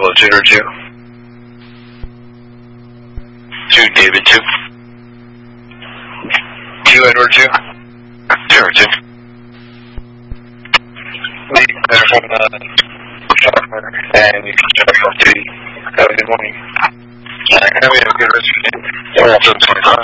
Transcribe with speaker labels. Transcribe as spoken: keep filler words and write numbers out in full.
Speaker 1: two Edward two. two David two. two Edward two. two Edward two. Lee, better from the shopper, and you can check out Judy. Have a good morning. I know we have a good rest of your day. We're also twenty-five.